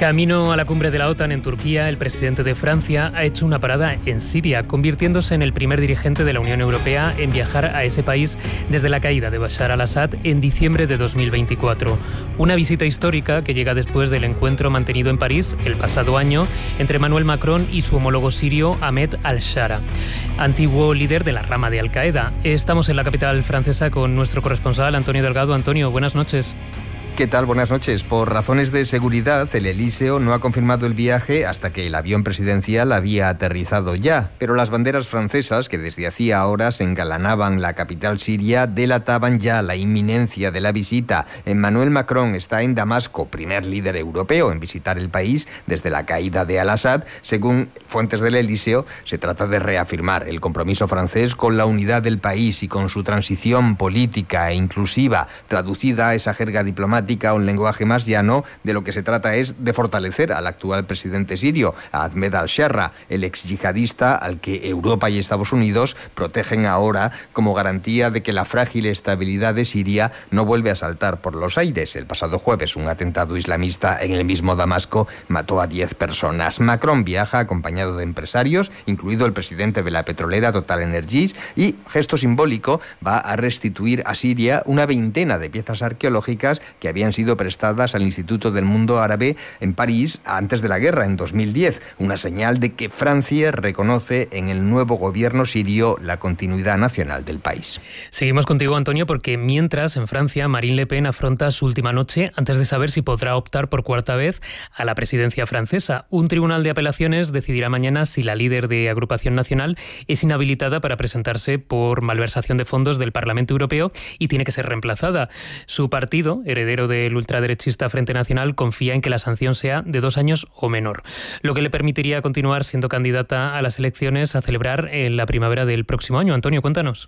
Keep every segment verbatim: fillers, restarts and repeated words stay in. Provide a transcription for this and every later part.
Camino a la cumbre de la OTAN en Turquía, el presidente de Francia ha hecho una parada en Siria, convirtiéndose en el primer dirigente de la Unión Europea en viajar a ese país desde la caída de Bashar al-Assad en diciembre de dos mil veinticuatro. Una visita histórica que llega después del encuentro mantenido en París el pasado año entre Emmanuel Macron y su homólogo sirio Ahmed al-Shara, antiguo líder de la rama de Al-Qaeda. Estamos en la capital francesa con nuestro corresponsal Antonio Delgado. Antonio, buenas noches. ¿Qué tal? Buenas noches. Por razones de seguridad, el Elíseo no ha confirmado el viaje hasta que el avión presidencial había aterrizado ya, pero las banderas francesas, que desde hacía horas engalanaban la capital siria, delataban ya la inminencia de la visita. Emmanuel Macron está en Damasco, primer líder europeo en visitar el país desde la caída de al-Assad. Según fuentes del Elíseo, se trata de reafirmar el compromiso francés con la unidad del país y con su transición política e inclusiva. Traducida a esa jerga diplomática, a un lenguaje más llano, de lo que se trata es de fortalecer al actual presidente sirio, a Ahmed al-Shara, el ex yihadista al que Europa y Estados Unidos protegen ahora como garantía de que la frágil estabilidad de Siria no vuelve a saltar por los aires. El pasado jueves, un atentado islamista en el mismo Damasco mató a diez personas. Macron viaja acompañado de empresarios, incluido el presidente de la petrolera Total Energies, y, gesto simbólico, va a restituir a Siria una veintena de piezas arqueológicas que habían sido prestadas al Instituto del Mundo Árabe en París antes de la guerra, en dos mil diez. Una señal de que Francia reconoce en el nuevo gobierno sirio la continuidad nacional del país. Seguimos contigo, Antonio, porque mientras en Francia Marine Le Pen afronta su última noche antes de saber si podrá optar por cuarta vez a la presidencia francesa. Un tribunal de apelaciones decidirá mañana si la líder de Agrupación Nacional es inhabilitada para presentarse por malversación de fondos del Parlamento Europeo y tiene que ser reemplazada. Su partido, heredero del ultraderechista Frente Nacional, confía en que la sanción sea de dos años o menor, lo que le permitiría continuar siendo candidata a las elecciones a celebrar en la primavera del próximo año. Antonio, cuéntanos.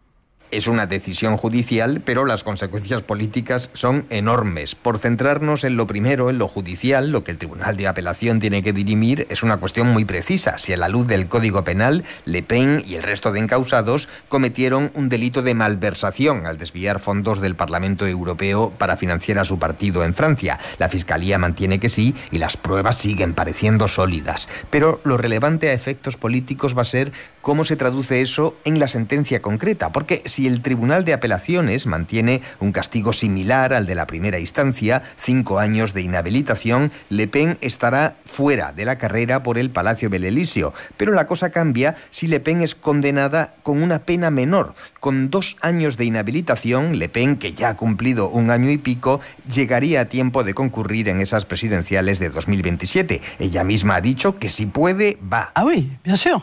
Es una decisión judicial, pero las consecuencias políticas son enormes. Por centrarnos en lo primero, en lo judicial, lo que el Tribunal de Apelación tiene que dirimir es una cuestión muy precisa: si a la luz del Código Penal, Le Pen y el resto de encausados cometieron un delito de malversación al desviar fondos del Parlamento Europeo para financiar a su partido en Francia. La Fiscalía mantiene que sí y las pruebas siguen pareciendo sólidas. Pero lo relevante a efectos políticos va a ser cómo se traduce eso en la sentencia concreta, porque si el Tribunal de Apelaciones mantiene un castigo similar al de la primera instancia, cinco años de inhabilitación, Le Pen estará fuera de la carrera por el Palacio del Elíseo. Pero la cosa cambia si Le Pen es condenada con una pena menor. Con dos años de inhabilitación, Le Pen, que ya ha cumplido un año y pico, llegaría a tiempo de concurrir en esas presidenciales de dos mil veintisiete. Ella misma ha dicho que si puede, va. Ah oui, bien sûr.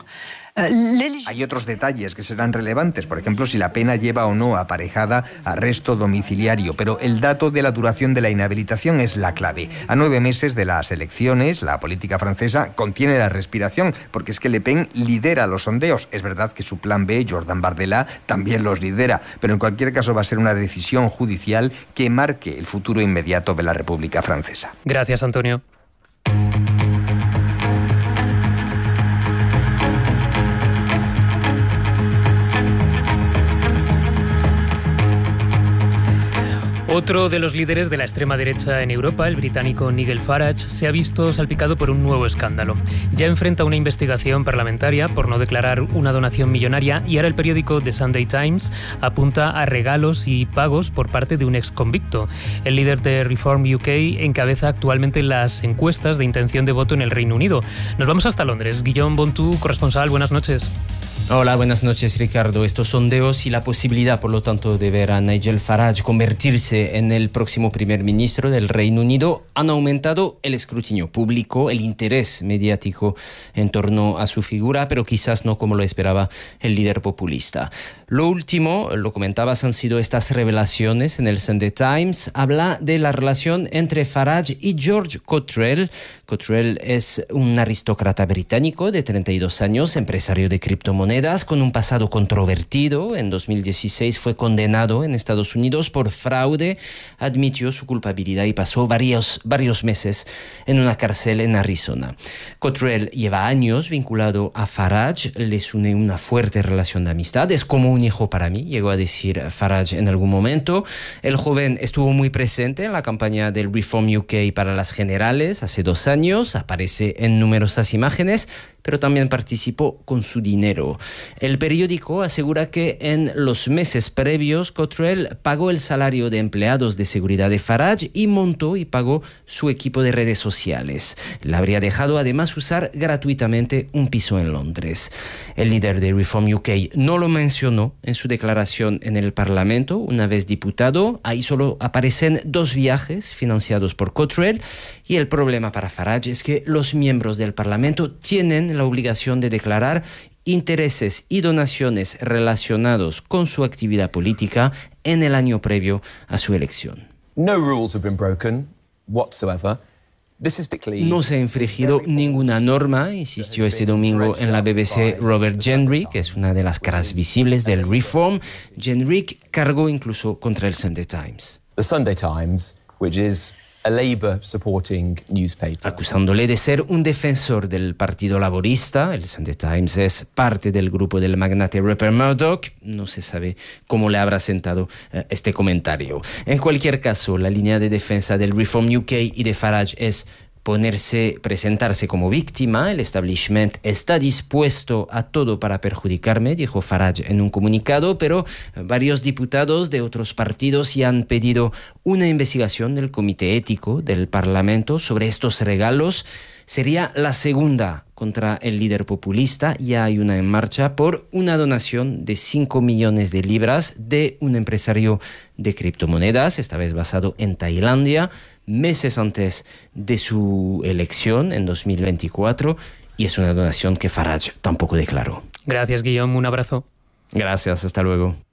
Hay otros detalles que serán relevantes, por ejemplo, si la pena lleva o no aparejada arresto domiciliario, pero el dato de la duración de la inhabilitación es la clave. A nueve meses de las elecciones, la política francesa contiene la respiración, porque es que Le Pen lidera los sondeos. Es verdad que su plan B, Jordan Bardella, también los lidera, pero en cualquier caso va a ser una decisión judicial que marque el futuro inmediato de la República Francesa. Gracias, Antonio. Otro de los líderes de la extrema derecha en Europa, el británico Nigel Farage, se ha visto salpicado por un nuevo escándalo. Ya enfrenta una investigación parlamentaria por no declarar una donación millonaria y ahora el periódico The Sunday Times apunta a regalos y pagos por parte de un exconvicto. El líder de Reform U K encabeza actualmente las encuestas de intención de voto en el Reino Unido. Nos vamos hasta Londres. Guillaume Bontu, corresponsal, buenas noches. Hola, buenas noches, Ricardo. Estos sondeos y la posibilidad, por lo tanto, de ver a Nigel Farage convertirse en el próximo primer ministro del Reino Unido han aumentado el escrutinio público, el interés mediático en torno a su figura, pero quizás no como lo esperaba el líder populista. Lo último, lo comentabas, han sido estas revelaciones en el Sunday Times. Habla de la relación entre Farage y George Cottrell. Cottrell es un aristócrata británico de treinta y dos años, empresario de criptomonedas, criptomonedas con un pasado controvertido. En dos mil dieciséis fue condenado en Estados Unidos por fraude, admitió su culpabilidad y pasó varios, varios meses en una cárcel en Arizona. Cottrell lleva años vinculado a Farage, les une una fuerte relación de amistad, es como un hijo para mí, llegó a decir Farage en algún momento. El joven estuvo muy presente en la campaña del Reform U K para las generales hace dos años, aparece en numerosas imágenes, pero también participó con su dinero. El periódico asegura que en los meses previos Cottrell pagó el salario de empleados de seguridad de Farage y montó y pagó su equipo de redes sociales. Le habría dejado además usar gratuitamente un piso en Londres. El líder de Reform U K no lo mencionó en su declaración en el Parlamento, una vez diputado. Ahí solo aparecen dos viajes financiados por Cottrell, y el problema para Farage es que los miembros del Parlamento tienen la obligación de declarar intereses y donaciones relacionados con su actividad política en el año previo a su elección. No rules have been broken whatsoever. No se ha infringido ninguna norma, insistió este domingo en la B B C Robert Jenrick, que es una de las caras visibles del Reform. Jenrick cargó incluso contra el Sunday Times. The Sunday Times, which is a Labour supporting newspaper, acusándole de ser un defensor del Partido Laborista. El Sunday Times es parte del grupo del magnate Rupert Murdoch. No se sabe cómo le habrá sentado eh, este comentario. En cualquier caso, la línea de defensa del Reform U K y de Farage es ponerse, presentarse como víctima. El establishment está dispuesto a todo para perjudicarme, dijo Farage en un comunicado, pero varios diputados de otros partidos ya han pedido una investigación del Comité Ético del Parlamento sobre estos regalos. Sería la segunda contra el líder populista. Ya hay una en marcha por una donación de cinco millones de libras de un empresario de criptomonedas, esta vez basado en Tailandia, meses antes de su elección en dos mil veinticuatro, y es una donación que Farage tampoco declaró. Gracias, Guillaume. Un abrazo. Gracias, hasta luego.